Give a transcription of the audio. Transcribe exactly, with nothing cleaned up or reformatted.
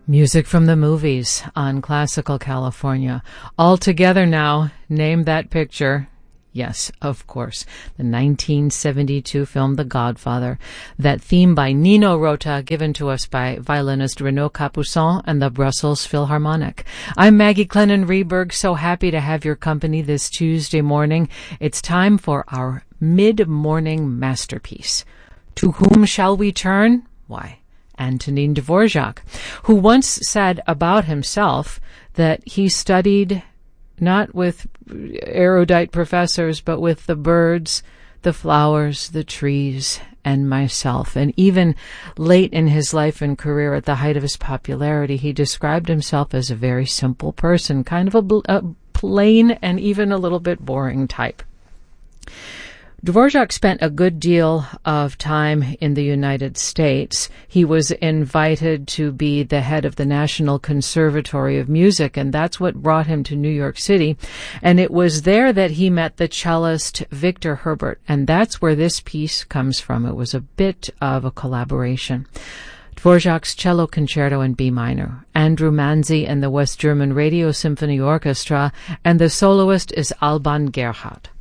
Music from the movies on Classical California. All together now, name that picture. Yes, of course, the nineteen seventy-two film The Godfather. That theme by Nino Rota, given to us by violinist Renaud Capuçon and the Brussels Philharmonic. I'm Maggie Clennon Rehberg, so happy to have your company this Tuesday morning. It's time for our mid-morning masterpiece. To whom shall we turn? Why, Antonin Dvorak, who once said about himself that he studied not with erudite professors, but with the birds, the flowers, the trees, and myself. And even late in his life and career, at the height of his popularity, he described himself as a very simple person, kind of a, bl- a plain and even a little bit boring type. Dvorak spent a good deal of time in the United States. He was invited to be the head of the National Conservatory of Music, and that's what brought him to New York City. And it was there that he met the cellist Victor Herbert, and that's where this piece comes from. It was a bit of a collaboration. Dvorak's Cello Concerto in B minor, Andrew Manzi and the West German Radio Symphony Orchestra, and the soloist is Alban Gerhardt.